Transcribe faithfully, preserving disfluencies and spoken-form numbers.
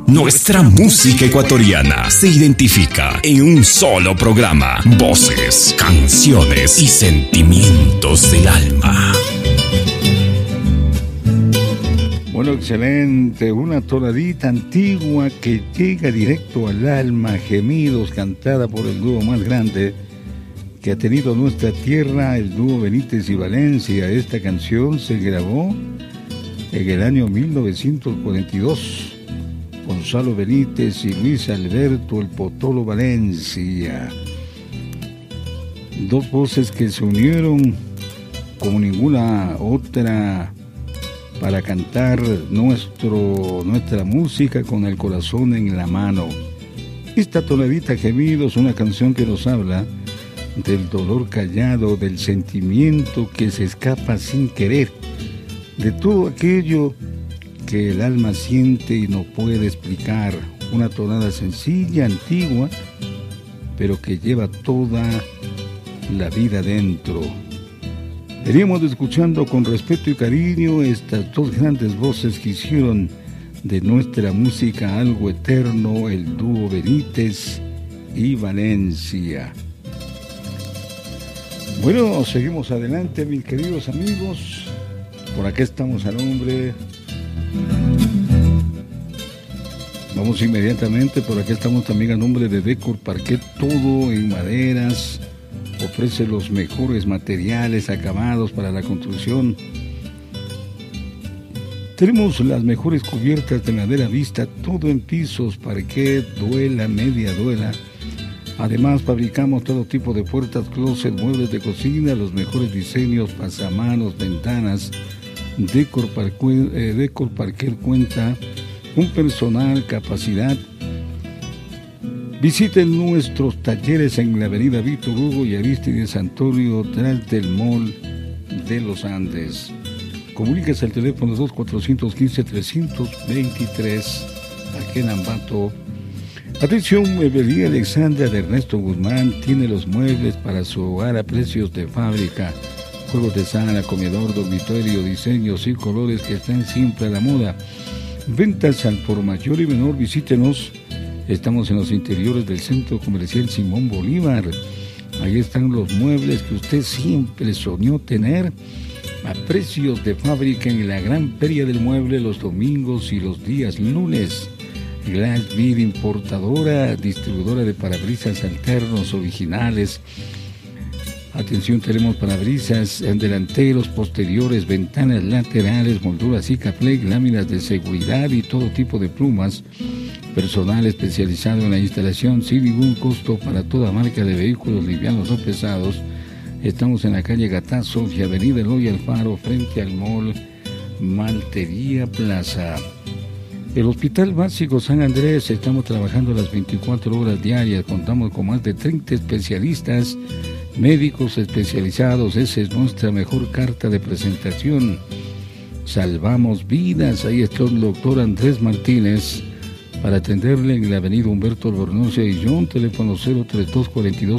Nuestra música ecuatoriana se identifica en un solo programa. Voces, canciones y sentimientos del alma. Bueno, excelente. Una tonadita antigua que llega directo al alma. Gemidos, cantada por el dúo más grande que ha tenido nuestra tierra, el dúo Benítez y Valencia. Esta canción se grabó en el año mil novecientos cuarenta y dos. Gonzalo Benítez y Luis Alberto el Potolo Valencia. Dos voces que se unieron como ninguna otra para cantar nuestro, nuestra música con el corazón en la mano. Esta tonadita Gemidos, una canción que nos habla del dolor callado, del sentimiento que se escapa sin querer, de todo aquello que el alma siente y no puede explicar. Una tonada sencilla, antigua, pero que lleva toda la vida dentro. Veníamos escuchando con respeto y cariño estas dos grandes voces que hicieron de nuestra música algo eterno, el dúo Benítez y Valencia. Bueno, seguimos adelante, mis queridos amigos. Por acá estamos al hombre. Vamos inmediatamente, por aquí estamos también a nombre de Decor Parquet, todo en maderas, ofrece los mejores materiales acabados para la construcción. Tenemos las mejores cubiertas de madera vista, todo en pisos, parquet, duela, media duela. Además fabricamos todo tipo de puertas, closet, muebles de cocina, los mejores diseños, pasamanos, ventanas. Decor Parquet, eh, Decor Parquet cuenta con personal, capacidad. Visiten nuestros talleres en la avenida Víctor Hugo y Arístides Antonio, tras del Mall de los Andes. Comuníquese al teléfono dos cuatro uno cinco, tres dos tres, aquí en Ambato. Atención, Mueblería Alexandra de Ernesto Guzmán tiene los muebles para su hogar a precios de fábrica. Juegos de sala, comedor, dormitorio, diseños y colores que están siempre a la moda. Ventas al por mayor y menor, visítenos. Estamos en los interiores del Centro Comercial Simón Bolívar. Ahí están los muebles que usted siempre soñó tener a precios de fábrica en la gran feria del mueble los domingos y los días lunes. Glass Bead, importadora, distribuidora de parabrisas alternos originales. Atención, tenemos parabrisas en delanteros, posteriores, ventanas laterales, molduras Sikaflex, láminas de seguridad y todo tipo de plumas. Personal especializado en la instalación sin ningún costo para toda marca de vehículos livianos o pesados. Estamos en la calle Gatazo y avenida Eloy Alfaro, frente al mall Maltería Plaza. El Hospital Básico San Andrés, estamos trabajando las veinticuatro horas diarias. Contamos con más de treinta especialistas, médicos especializados. Esa es nuestra mejor carta de presentación. Salvamos vidas. Ahí está el doctor Andrés Martínez para atenderle en la avenida Humberto Albornoz y John, teléfono cero treinta y dos cuarenta y dos